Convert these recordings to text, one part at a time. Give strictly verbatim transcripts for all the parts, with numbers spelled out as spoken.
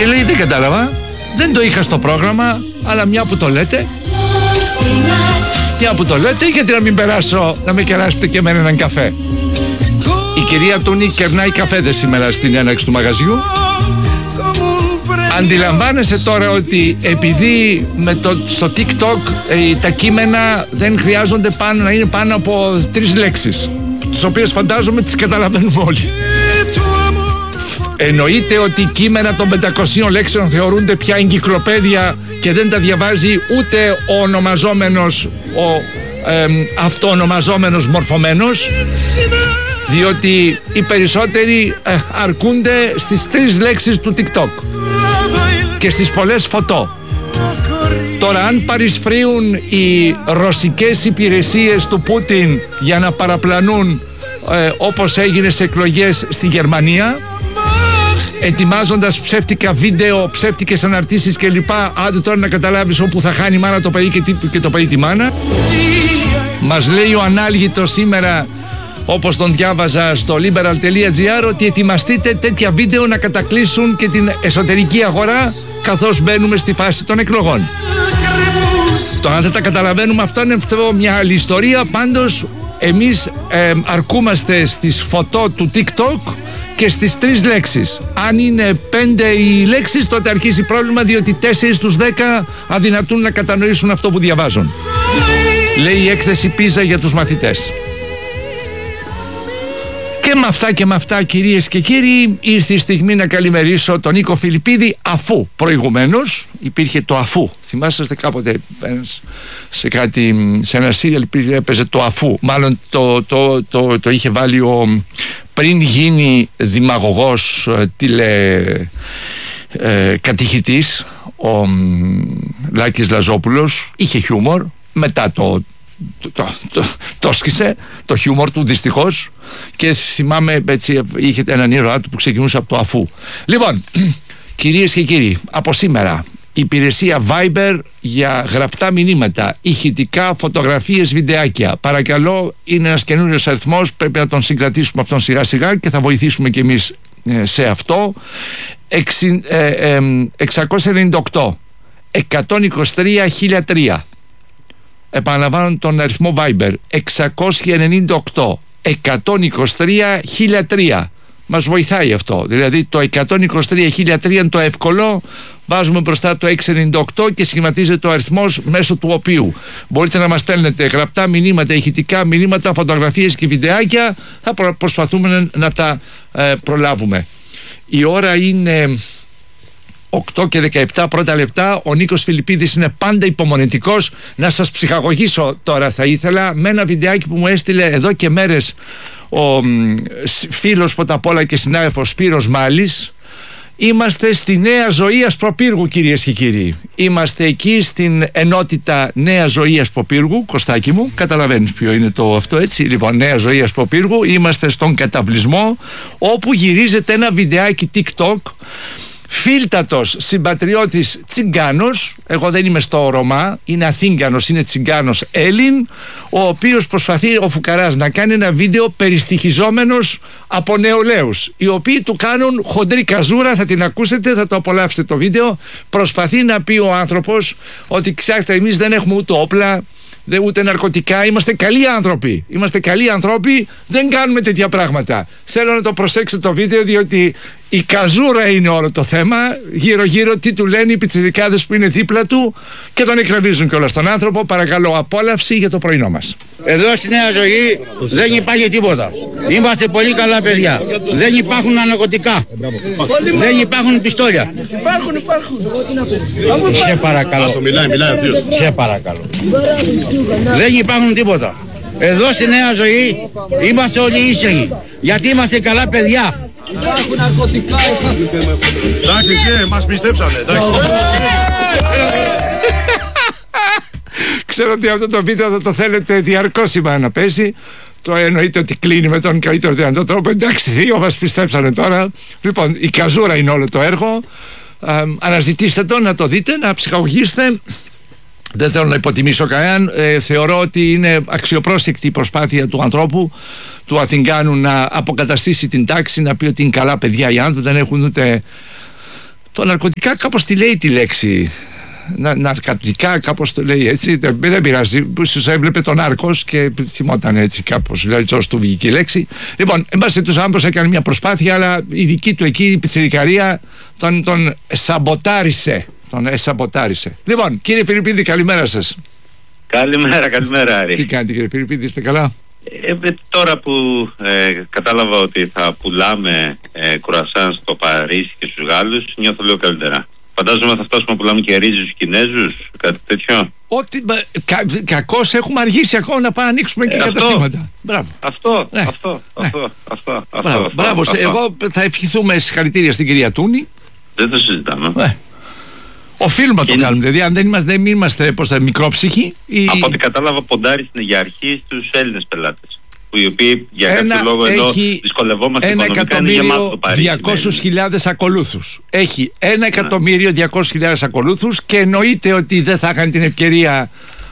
Και λέει δεν κατάλαβα, δεν το είχα στο πρόγραμμα, αλλά μια που το λέτε, μια που το λέτε, γιατί να μην περάσω, να με κεράσετε και εμένα έναν καφέ. Η κυρία Τούνη κερνάει καφέδες σήμερα στην έναρξη του μαγαζιού. Αντιλαμβάνεσαι τώρα ότι επειδή με το, στο TikTok ε, τα κείμενα δεν χρειάζονται πάνω, να είναι πάνω από τρεις λέξεις, τις οποίες φαντάζομαι τις καταλαβαίνουμε όλοι. Εννοείται ότι κείμενα των πεντακοσίων λέξεων θεωρούνται πια εγκυκλοπαίδια και δεν τα διαβάζει ούτε ο ονομαζόμενος, ο ε, αυτοονομαζόμενος μορφωμένος, διότι οι περισσότεροι ε, αρκούνται στις τρεις λέξεις του TikTok και στις πολλές φωτό. Τώρα αν παρισφρίουν οι ρωσικές υπηρεσίες του Πούτιν για να παραπλανούν ε, όπως έγινε σε εκλογές στη Γερμανία, ετοιμάζοντας ψεύτικα βίντεο, ψεύτικες αναρτήσεις κλπ. Άντε τώρα να καταλάβεις όπου θα χάνει η μάνα το παιδί και, και το παιδί τη μάνα. Μας λέει ο Ανάλγητος σήμερα, όπως τον διάβαζα στο liberal τελεία gr, ότι ετοιμαστείτε τέτοια βίντεο να κατακλείσουν και την εσωτερική αγορά καθώς μπαίνουμε στη φάση των εκλογών. Το αν δεν τα καταλαβαίνουμε αυτό είναι αυτό μια άλλη ιστορία. Πάντως εμείς ε, αρκούμαστε στις φωτό του TikTok και στις τρεις λέξεις. Αν είναι πέντε οι λέξεις, τότε αρχίζει πρόβλημα, διότι τέσσερις στους δέκα αδυνατούν να κατανοήσουν αυτό που διαβάζουν. Λέει η έκθεση Πίζα για τους μαθητές. Και με αυτά και με αυτά, κυρίες και κύριοι, ήρθε η στιγμή να καλημερίσω τον Νίκο Φιλιππίδη, αφού προηγουμένως υπήρχε το αφού. Θυμάστε κάποτε σε, κάτι, σε ένα σύριαλ έπαιζε το αφού. Μάλλον το, το, το, το, το είχε βάλει ο, πριν γίνει δημαγωγός τηλε ε, κατηχητής, ο Λάκης Λαζόπουλος. Είχε χιούμορ, μετά το Το, το, το, το σκίσε το χιούμορ του δυστυχώς, και θυμάμαι έτσι είχε έναν ήρωά του που ξεκινούσε από το αφού. Λοιπόν, κυρίες και κύριοι, από σήμερα υπηρεσία Viber για γραπτά μηνύματα, ηχητικά, φωτογραφίες, βιντεάκια. Παρακαλώ, είναι ένας καινούριος αριθμός, πρέπει να τον συγκρατήσουμε αυτόν σιγά σιγά και θα βοηθήσουμε κι εμείς ε, σε αυτό. εξακόσια ενενήντα οκτώ εκατόν είκοσι τρία χίλια τρία. Επαναλαμβάνω τον αριθμό Viber, εξακόσια ενενήντα οκτώ εκατόν είκοσι τρία χίλια τρία. Μας βοηθάει αυτό, δηλαδή το εκατόν είκοσι τρία χίλια τρία είναι το εύκολο, βάζουμε μπροστά το εξακόσια ενενήντα οκτώ και σχηματίζεται ο αριθμός μέσω του οποίου μπορείτε να μας στέλνετε γραπτά μηνύματα, ηχητικά μηνύματα, φωτογραφίες και βιντεάκια. Θα προσπαθούμε να τα ε, προλάβουμε. Η ώρα είναι οκτώ και δεκαεπτά πρώτα λεπτά. Ο Νίκος Φιλιππίδης είναι πάντα υπομονετικός. Να σας ψυχαγωγήσω τώρα θα ήθελα με ένα βιντεάκι που μου έστειλε εδώ και μέρες ο φίλος πρώτα απ' όλα και συνάδελφος Σπύρος Μάλης. Είμαστε στη Νέα Ζωή Ασπροπύργου, κυρίες και κύριοι. Είμαστε εκεί στην ενότητα Νέα Ζωή Ασπροπύργου. Κωστάκι μου, καταλαβαίνεις ποιο είναι το αυτό, έτσι? Λοιπόν, Νέα Ζωή Ασπροπύργου. Είμαστε στον καταβλισμό όπου γυρίζεται ένα βιντεάκι TikTok. Φίλτατος συμπατριώτης Τσιγκάνος, εγώ δεν είμαι στο Ρωμά, είναι Αθήγανος, είναι Τσιγκάνος Έλλην, ο οποίος προσπαθεί ο φουκαράς να κάνει ένα βίντεο περιστοιχιζόμενος από νεολαίους, οι οποίοι του κάνουν χοντρή καζούρα. Θα την ακούσετε, θα το απολαύσετε το βίντεο. Προσπαθεί να πει ο άνθρωπος ότι ξέρετε, εμείς δεν έχουμε ούτε όπλα, δεν ούτε ναρκωτικά, είμαστε καλοί άνθρωποι. Είμαστε καλοί άνθρωποι, δεν κάνουμε τέτοια πράγματα. Θέλω να το προσέξετε το βίντεο, διότι η καζούρα είναι όλο το θέμα. Γύρω-γύρω τι του λένε οι πιτσιρικάδες που είναι δίπλα του και τον εκραβίζουν κιόλας τον άνθρωπο. Παρακαλώ, απόλαυση για το πρωινό μας. Εδώ στη Νέα Ζωή δεν υπάρχει τίποτα. Είμαστε πολύ καλά παιδιά. Δεν υπάρχουν ναρκωτικά. Δεν υπάρχουν πιστόλια. Υπάρχουν, υπάρχουν. Σε παρακαλώ. Μιλάει, μιλάει Σε παρακαλώ. Δεν υπάρχουν τίποτα. Εδώ στη Νέα Ζωή είμαστε όλοι ήσυχοι. Γιατί είμαστε καλά παιδιά. Υπάρχουν ναρκωτικά. Εντάξει, και μας πιστέψανε. Ξέρω ότι αυτό το βίντεο θα το θέλετε διαρκώς σήμερα να πέσει. Το εννοείται ότι κλείνει με τον καλύτερο δυνατό τρόπο. Εντάξει, δύο μας πιστέψανε τώρα. Λοιπόν, η καζούρα είναι όλο το έργο. Α, αναζητήστε το, να το δείτε, να ψυχαγωγήσετε. Δεν θέλω να υποτιμήσω κανέναν. Ε, θεωρώ ότι είναι αξιοπρόσεκτη η προσπάθεια του ανθρώπου, του Αθηγάνου, να αποκαταστήσει την τάξη, να πει ότι είναι καλά παιδιά οι άνθρωποι, δεν έχουν ούτε Το ναρκωτικά κάπως τη λέει τη λέξη. Να, ναρκωτικά κάπως το λέει έτσι. Δεν, δεν πειράζει. Ίσως έβλεπε τον Νάρκος και θυμόταν έτσι κάπως. Δηλαδή τόσο του βγήκε η λέξη. Λοιπόν, εν πάση τους άνθρωπος έκανε μια προσπάθεια, αλλά η δική του εκεί η πιτσιρικαρία τον, τον σαμποτάρισε. Τον εσαμποτάρισε. Λοιπόν, κύριε Φιλιππίδη, καλημέρα σας. Καλημέρα, καλημέρα Άρη. Τι κάνετε κύριε Φιλιππίδη, είστε καλά? Ε, τώρα που ε, κατάλαβα ότι θα πουλάμε ε, κουρασάν στο Παρίσι και στους Γάλλους, νιώθω λίγο καλύτερα. Φαντάζομαι θα φτάσουμε να πουλάμε και ρύζι στους Κινέζους, κάτι τέτοιο. Ότι κα, κακώς έχουμε αργήσει ακόμα να πάμε να ανοίξουμε και ε, καταστήματα. Μπράβο. Αυτό, ναι. αυτό, ναι. αυτό, αυτό, αυτό, Μπράβο, αυτό, μπράβο. αυτό. Εγώ θα ευχηθούμε συγχαρητήρια στην κυρία Τούνη. Δεν το συζητάμε. Ναι. Οφείλουμε να το κάνουμε, δηλαδή αν δεν είμαστε, δεν είμαστε πώς θα, μικρόψυχοι ή... Από ό,τι κατάλαβα ποντάρει στην για αρχή στους Έλληνες πελάτες, που οι οποίοι για ένα κάποιο λόγο εδώ έχει δυσκολευόμαστε ένα οικονομικά, είναι γεμάτο το Παρίσι. διακόσιες χιλιάδες ακολούθους. Έχει ένα εκατομμύριο διακόσιες χιλιάδες ακολούθους και εννοείται ότι δεν θα έκανε την ευκαιρία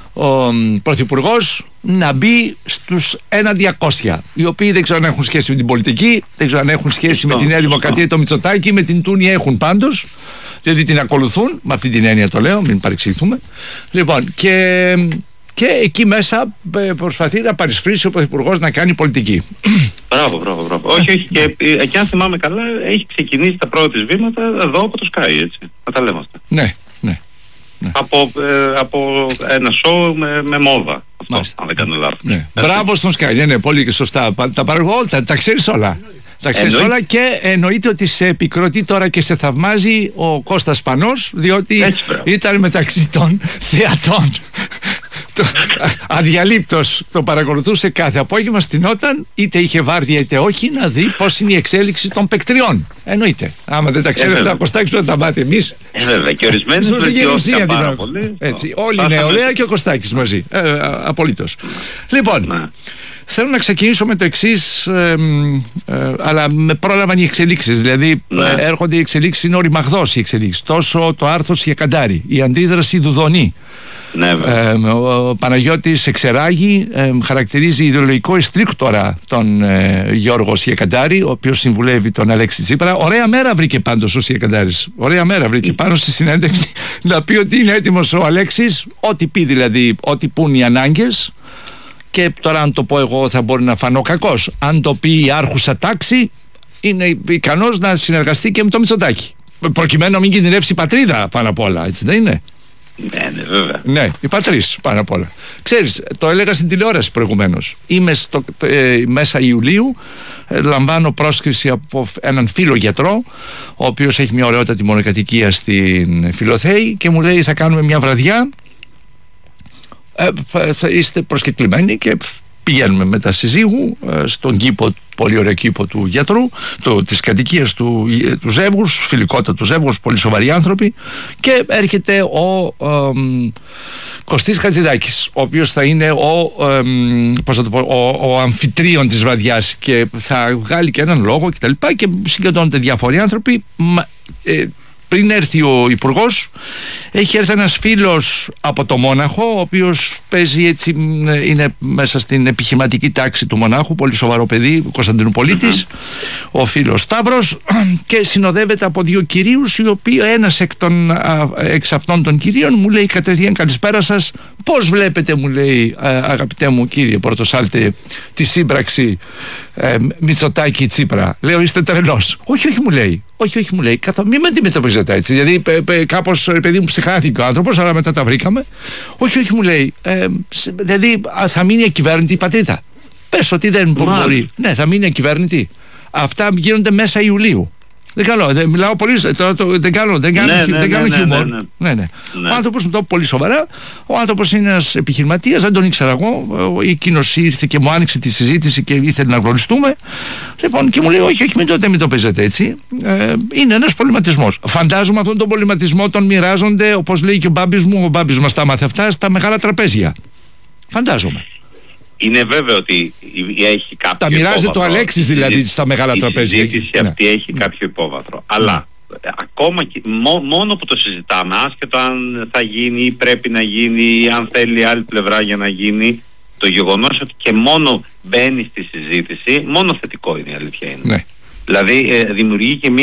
ο Πρωθυπουργός να μπει στους ένα διακόσια, οι οποίοι δεν ξέρω αν έχουν σχέση με την πολιτική, δεν ξέρω αν έχουν σχέση σωστό, με τη Νέα Δημοκρατία, το Μητσοτάκη, με την Τούνη έχουν πάντως, δηλαδή την ακολουθούν, με αυτή την έννοια το λέω, μην παρεξηγηθούμε. Λοιπόν, και, και εκεί μέσα προσπαθεί να παρισφρήσει ο Πρωθυπουργός να κάνει πολιτική. Μπράβο, μπράβο, μπράβο. όχι, όχι, και, και αν θυμάμαι καλά, έχει ξεκινήσει τα πρώτα της βήματα εδώ από το Sky, έτσι, να τα λέμε αυτά. Ναι, ναι. Ναι. Από, ε, από ένα σοου με, με μόδα. Αυτό, αν δεν κάνω λάθος. Ναι. Μπράβο στον Sky, ναι, ναι, πολύ και σωστά. Τα παραγωγώ, τα, τα ξέρεις όλα. Τα ξέρεις όλα και εννοείται ότι σε επικροτεί τώρα και σε θαυμάζει ο Κώστας Πανός, διότι έτσι, ήταν μεταξύ των θεατών. Το, αδιαλείπτος το παρακολουθούσε κάθε απόγευμα, στηνόταν, είτε είχε βάρδια είτε όχι, να δει πώς είναι η εξέλιξη των παικτριών. Εννοείται. Άμα δεν τα ξέρει αυτά, ο Κωστάκης δεν τα μάθει εμείς. Ε, βέβαια. Και ορισμένοι βελτιώθηκαν πάρα πολύ. Έτσι. Όλοι η νεολαία και ο Κωστάκης μαζί. Ε, απολύτως. Λοιπόν, ναι. Θέλω να ξεκινήσω με το εξής, ε, ε, αλλά με πρόλαβαν οι εξελίξεις. Δηλαδή, ναι. ε, έρχονται οι εξελίξεις, είναι οριμαγδός οι εξελίξεις. Τόσο το άρθρο Σιακαντάρη, η αντίδραση Δουδονή. Ναι, ε, ο Παναγιώτης Εξεράγη ε, χαρακτηρίζει ιδεολογικό εστρίκτορα τον ε, Γιώργο Σιακαντάρη, ο οποίος συμβουλεύει τον Αλέξη Τσίπρα. Ωραία μέρα βρήκε πάντως ο Σιακαντάρης. Ωραία μέρα βρήκε πάνω στη συνέντευξη να πει ότι είναι έτοιμος ο Αλέξης, ό,τι πει δηλαδή, ό,τι πουν οι ανάγκες. Και τώρα, αν το πω εγώ, θα μπορεί να φανώ κακός. Αν το πει η άρχουσα τάξη, είναι ικανός να συνεργαστεί και με το Μητσοτάκη. Προκειμένου να μην κινδυνεύσει η πατρίδα πάνω απ' όλα, έτσι δεν είναι? Ναι, ναι, βέβαια. Ναι, η πατρίς πάνω απ' όλα. Ξέρεις, το έλεγα στην τηλεόραση προηγουμένως. Είμαι στο, ε, μέσα Ιουλίου, ε, λαμβάνω πρόσκληση από έναν φίλο γιατρό, ο οποίος έχει μια ωραιότατη μονοκατοικία στην Φιλοθέη και μου λέει θα κάνουμε μια βραδιά. Ε, θα είστε προσκεκλημένοι και πηγαίνουμε με τα συζύγου ε, στον κήπο, πολύ ωραίο κήπο του γιατρού, το, της κατοικίας του, του ζεύγους, φιλικότατου ζεύγους, πολύ σοβαροί άνθρωποι, και έρχεται ο ε, Κωστής Χατζηδάκης, ο οποίος θα είναι ο, ε, πώς θα το πω, ο, ο αμφιτρίων της βραδιάς και θα βγάλει και έναν λόγο και τα λοιπά, και συγκεντρώνονται διάφοροι άνθρωποι. ε, Πριν έρθει ο Υπουργός, έχει έρθει ένας φίλος από το Μόναχο, ο οποίος παίζει έτσι, είναι μέσα στην επιχειρηματική τάξη του Μονάχου, πολύ σοβαρό παιδί, Κωνσταντινουπολίτης, mm-hmm. ο φίλος Σταύρος, και συνοδεύεται από δύο κυρίους, οι οποίοι ένας εκ, των, εξ αυτών των κυρίων μου λέει κατευθείαν καλησπέρα σας, πώς βλέπετε, μου λέει, αγαπητέ μου κύριε Πορτοσάλτε, τη σύμπραξη ε, Μητσοτάκη Τσίπρα? Λέω είστε τρελός. Όχι, όχι, μου λέει. Όχι, όχι, μου λέει, καθώ μην με αντιμετωπίζετε έτσι. Δηλαδή, πε, πε, κάπως, παιδί μου, ψυχάθηκε ο άνθρωπος, αλλά μετά τα βρήκαμε. Όχι, όχι, μου λέει, ε, δηλαδή θα μείνει ακυβέρνητη η πατρίδα. Πες ότι δεν Μα. μπορεί. Ναι, θα μείνει ακυβέρνητη. Αυτά γίνονται μέσα Ιουλίου. Δεν κάνω, δεν μιλάω πολύ, το, το, δεν κάνω, δεν κάνω, ναι, δεν ναι, κάνω ναι, χιούμορ. ναι, ναι. Ναι, ναι. Ναι. Ο άνθρωπος μου το είπε πολύ σοβαρά. Ο άνθρωπος είναι ένας επιχειρηματίας, δεν τον ήξερα εγώ. Εκείνος ήρθε και μου άνοιξε τη συζήτηση και ήθελε να γνωριστούμε. Λοιπόν, και μου λέει: Όχι, όχι, μην το, μην το παίζετε έτσι. Ε, είναι ένας προβληματισμός. Φαντάζομαι αυτόν τον προβληματισμό τον μοιράζονται, όπως λέει και ο Μπάμπης μου, ο Μπάμπης μας τα μάθε αυτά, στα μεγάλα τραπέζια. Φαντάζομαι. Είναι βέβαιο ότι έχει κάποιο. Τα μοιράζεται το Αλέξης δηλαδή στα μεγάλα τραπέζια. Η συζήτηση αυτή ναι. έχει κάποιο υπόβαθρο. Ναι. Αλλά ακόμα και μό, μόνο που το συζητάμε, άσχετο αν θα γίνει ή πρέπει να γίνει ή αν θέλει η άλλη πλευρά για να γίνει, το γεγονός ότι και μόνο μπαίνει στη συζήτηση, μόνο θετικό είναι, η αλήθεια είναι. Ναι. Δηλαδή ε, δημιουργεί και μια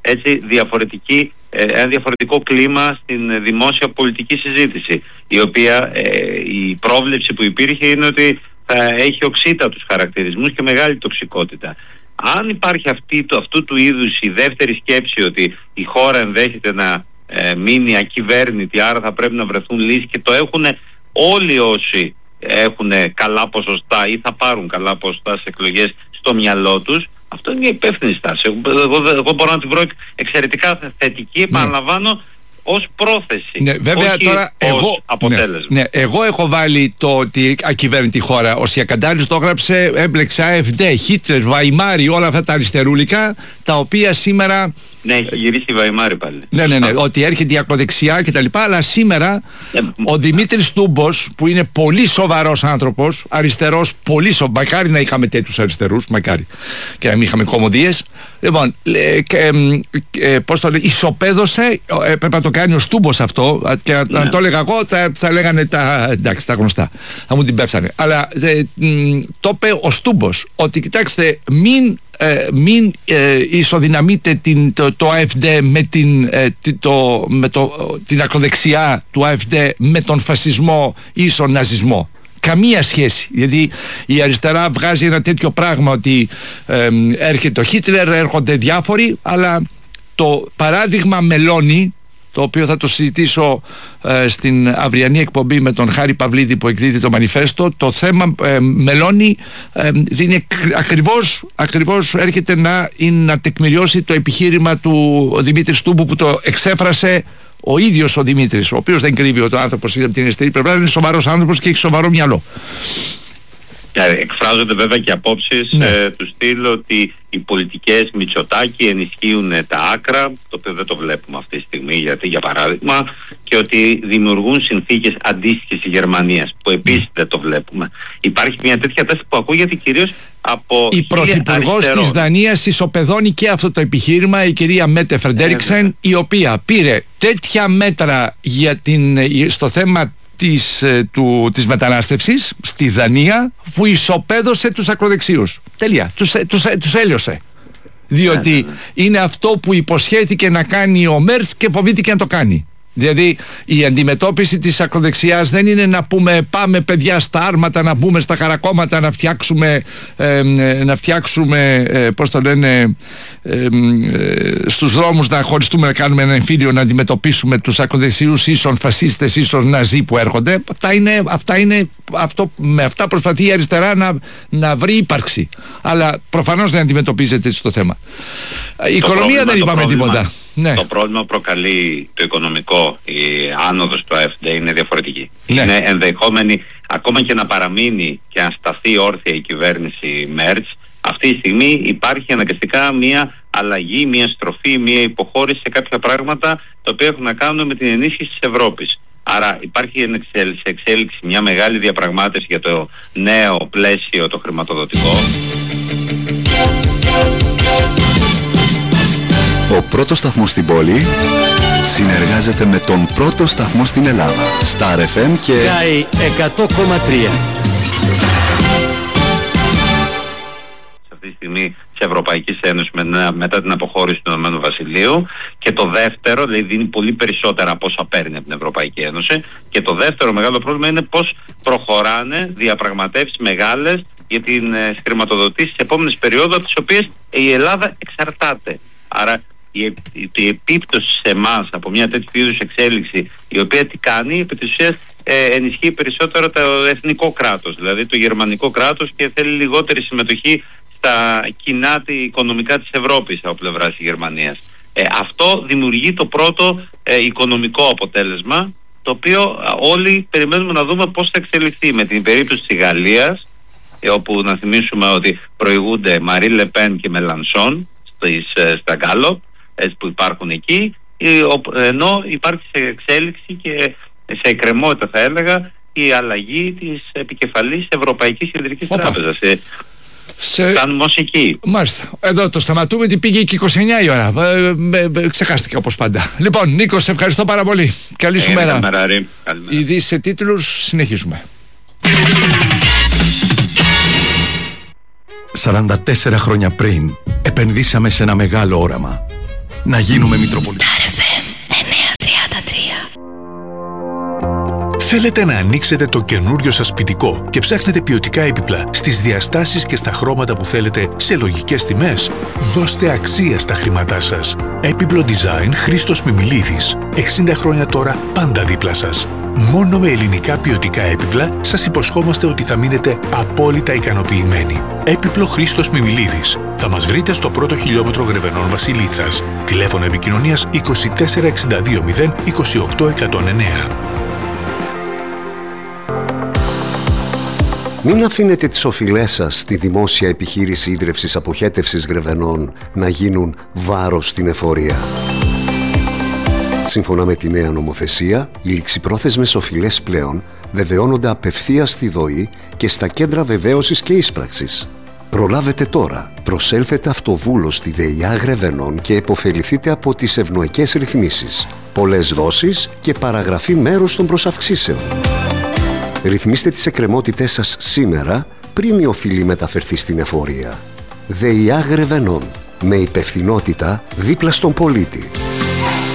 έτσι, διαφορετική, ε, ένα διαφορετικό κλίμα στην δημόσια πολιτική συζήτηση, η οποία ε, η πρόβλεψη που υπήρχε είναι ότι θα έχει οξύτατους χαρακτηρισμούς και μεγάλη τοξικότητα. Αν υπάρχει αυτή, το, αυτού του είδους η δεύτερη σκέψη ότι η χώρα ενδέχεται να ε, μείνει ακυβέρνητη, άρα θα πρέπει να βρεθούν λύσεις, και το έχουν όλοι όσοι έχουν καλά ποσοστά ή θα πάρουν καλά ποσοστά στις εκλογές στο μυαλό τους, αυτό είναι μια υπεύθυνη στάση. Εγώ, εγώ μπορώ να την βρω εξαιρετικά θετική, επαναλαμβάνω, ως πρόθεση, ναι, βέβαια, όχι τώρα, ως εγώ, αποτέλεσμα. Ναι, ναι, εγώ έχω βάλει το ότι ακυβέρνητη χώρα. Ο Σιακαντάρης το έγραψε, έμπλεξε AfD, Χίτλερ, Βαϊμάρι, όλα αυτά τα αριστερούλικα, τα οποία σήμερα... Ναι, έχει γυρίσει η Βαϊμάρι πάλι. Ναι, ναι, ναι, ότι έρχεται η ακροδεξιά κτλ. Αλλά σήμερα ε, ο Δημήτρης Τούμπος, που είναι πολύ σοβαρός άνθρωπος, αριστερός, πολύ σοβαρός, μακάρι να είχαμε τέτοιους αριστερούς, μακάρι, και να μην είχαμε κομμωδίες. Λοιπόν, ε, ε, ε, πώς το λέει, ισοπαίδωσε, ε, πρέπει να το κάνει ο Στούμπος αυτό, και να, ναι. να το έλεγα εγώ, θα, θα λέγανε τα, εντάξει, τα γνωστά, θα μου την πέφτανε. Αλλά ε, μ, το είπε ο Στούμπος, ότι κοιτάξτε, μην Ε, μην ε, ισοδυναμείτε την, το, το AfD με, την, ε, το, με το, την ακροδεξιά του AfD με τον φασισμό ή τον ναζισμό. Καμία σχέση. Γιατί η αριστερά βγάζει ένα τέτοιο πράγμα ότι ε, έρχεται ο Χίτλερ, έρχονται διάφοροι, αλλά το παράδειγμα Μελώνη, το οποίο θα το συζητήσω ε, στην αυριανή εκπομπή με τον Χάρη Παυλίδη που εκδίδει το Μανιφέστο, το θέμα ε, Μελώνη ε, δίνει ακριβώς, ακριβώς έρχεται να, να τεκμηριώσει το επιχείρημα του Δημήτρη Στούμπου, που το εξέφρασε ο ίδιος ο Δημήτρης, ο οποίος δεν κρύβει ότι ο άνθρωπος είναι από την αριστερή πλευρά, είναι σοβαρός άνθρωπος και έχει σοβαρό μυαλό. Εκφράζονται βέβαια και απόψεις, ναι, ε, του στυλ ότι οι πολιτικές Μητσοτάκη ενισχύουν τα άκρα, το οποίο δεν το βλέπουμε αυτή τη στιγμή, γιατί για παράδειγμα, και ότι δημιουργούν συνθήκες αντίστοιχες της Γερμανίας, που επίσης δεν το βλέπουμε. Υπάρχει μια τέτοια τάση που ακούγεται κυρίως από η πρωθυπουργός της Δανίας ισοπεδώνει και αυτό το επιχείρημα, η κυρία Μέτε Φρεντέριξεν, ε, η οποία πήρε τέτοια μέτρα για την, στο θέμα Της, του, της μετανάστευσης στη Δανία, που ισοπαίδωσε τους ακροδεξίους. Τελεία. Τους, τους, τους έλειωσε. Διότι είναι αυτό που υποσχέθηκε να κάνει ο Μέρτς και φοβήθηκε να το κάνει. Δηλαδή η αντιμετώπιση της ακροδεξιάς δεν είναι να πούμε πάμε παιδιά στα άρματα, να μπούμε στα χαρακόμματα, να φτιάξουμε ε, να φτιάξουμε ε, πώς το λένε ε, ε, στους δρόμους να χωριστούμε, να κάνουμε ένα εμφύλιο, να αντιμετωπίσουμε τους ακροδεξιούς ίσον φασίστες, ίσον ναζί που έρχονται. Αυτά είναι, αυτά είναι αυτό, με αυτά προσπαθεί η αριστερά να, να βρει ύπαρξη, αλλά προφανώς δεν αντιμετωπίζεται έτσι το θέμα. Η το οικονομία δεν είπαμε τίποτα. Ναι. Το πρόβλημα προκαλεί το οικονομικό, η άνοδος του AfD είναι διαφορετική. Ναι. Είναι ενδεχόμενη ακόμα και να παραμείνει και να σταθεί όρθια η κυβέρνηση Μέρτς. Αυτή τη στιγμή υπάρχει αναγκαστικά μια αλλαγή, μια στροφή, μια υποχώρηση σε κάποια πράγματα τα οποία έχουν να κάνουν με την ενίσχυση της Ευρώπης. Άρα υπάρχει σε εξέλιξη μια μεγάλη διαπραγμάτευση για το νέο πλαίσιο το χρηματοδοτικό. Ο πρώτος σταθμός στην πόλη συνεργάζεται με τον πρώτο σταθμό στην Ελλάδα, Star εφ εμ και Sky εκατό κόμμα τρία. Σε αυτή τη στιγμή της Ευρωπαϊκής Ένωσης μετά την αποχώρηση του Ηνωμένου Βασιλείου, και το δεύτερο, δηλαδή δίνει πολύ περισσότερα από όσα παίρνει από την Ευρωπαϊκή Ένωση, και το δεύτερο μεγάλο πρόβλημα είναι πως προχωράνε διαπραγματεύσεις μεγάλες για την χρηματοδοτήση της επόμενης περίοδου, από τις οποίες η Ελλάδα εξαρτάται. Άρα η, η, η επίπτωση σε εμάς από μια τέτοιου είδους εξέλιξη, η οποία τι κάνει, επί της ουσίας ε, ενισχύει περισσότερο το εθνικό κράτος, δηλαδή το γερμανικό κράτος, και θέλει λιγότερη συμμετοχή στα κοινά οικονομικά της Ευρώπης από πλευράς της Γερμανίας. Ε, αυτό δημιουργεί το πρώτο ε, οικονομικό αποτέλεσμα, το οποίο ε, όλοι περιμένουμε να δούμε πώς θα εξελιχθεί. Με την περίπτωση της Γαλλίας, ε, όπου να θυμίσουμε ότι προηγούνται Μαρί Λεπέν και Μελανσόν στα Γκάλοπ που υπάρχουν εκεί, ενώ υπάρχει σε εξέλιξη και σε εκκρεμότητα, θα έλεγα, η αλλαγή της επικεφαλής Ευρωπαϊκής Κεντρικής Τράπεζας. Σε... Φτάνουμε ως εκεί. Μάλιστα. Εδώ το σταματούμε, τι πήγε και είκοσι εννιά η ώρα. Ε, ε, ε, ξεχάστηκα όπως πάντα. Λοιπόν, Νίκο, σε ευχαριστώ πάρα πολύ. Καλή σου ε, μέρα. Ειδήσεις σε τίτλους, συνεχίζουμε. σαράντα τέσσερα χρόνια πριν επενδύσαμε σε ένα μεγάλο όραμα. να γίνουμε Μητροπολιτική. Star εφ εμ εννιακόσια τριάντα τρία. Θέλετε να ανοίξετε το καινούριο σας σπιτικό και ψάχνετε ποιοτικά έπιπλα στις διαστάσεις και στα χρώματα που θέλετε σε λογικές τιμές? Δώστε αξία στα χρήματά σας. Έπιπλο Design Χρήστος Μιμιλίδης. εξήντα χρόνια τώρα πάντα δίπλα σας. Μόνο με ελληνικά ποιοτικά έπιπλα σας υποσχόμαστε ότι θα μείνετε απόλυτα ικανοποιημένοι. Έπιπλο Χρήστος Μιμιλίδης. Θα μας βρείτε στο πρώτο χιλιόμετρο Γρεβενών Βασιλίτσας. Τηλέφωνο επικοινωνίας είκοσι τέσσερα εξήντα δύο μηδέν είκοσι οκτώ εκατόν εννέα. Μην αφήνετε τις οφειλές σας στη δημόσια επιχείρηση ίδρευσης αποχέτευσης Γρεβενών να γίνουν βάρος στην εφορία. Σύμφωνα με τη νέα νομοθεσία, οι ληξιπρόθεσμες οφειλές πλέον βεβαιώνονται απευθείας στη ΔΟΗ και στα κέντρα βεβαίωσης και ίσπραξης. Προλάβετε τώρα. Προσέλθετε αυτοβούλος στη ΔΕΙΑ Γρεβενών και επωφεληθείτε από τις ευνοϊκές ρυθμίσεις. Πολλές δόσεις και παραγραφή μέρους των προσαυξήσεων. Ρυθμίστε τις εκκρεμότητές σας σήμερα πριν η οφειλή μεταφερθεί στην εφορία. ΔΕΙΑ Γρεβενών. Με υπευθυνότητα δίπλα στον πολίτη.